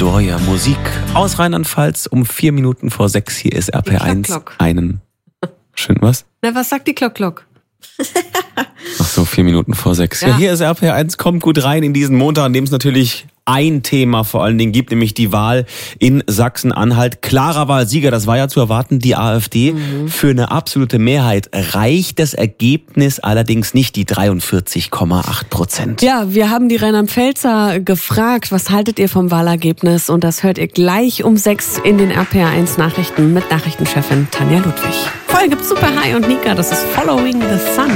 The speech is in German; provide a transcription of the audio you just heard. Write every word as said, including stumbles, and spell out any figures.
Doria. Musik aus Rheinland-Pfalz um vier Minuten vor sechs. Hier ist R P eins. Klock, Klock. Einen. Schön was? Na, was sagt die Klock, Klock? Ach so, vier Minuten vor sechs. Ja. ja, hier ist R P eins. Kommt gut rein in diesen Montag, an dem es natürlich ein Thema vor allen Dingen gibt, nämlich die Wahl in Sachsen-Anhalt. Klarer Wahlsieger, das war ja zu erwarten, die AfD. Mhm. Für eine absolute Mehrheit reicht das Ergebnis allerdings nicht, die dreiundvierzig Komma acht Prozent. Ja, wir haben die Rheinland-Pfälzer gefragt, was haltet ihr vom Wahlergebnis? Und das hört ihr gleich um sechs in den R P eins Nachrichten mit Nachrichtenchefin Tanja Ludwig. Vorher gibt's Super High und Nika, das ist Following the Sun.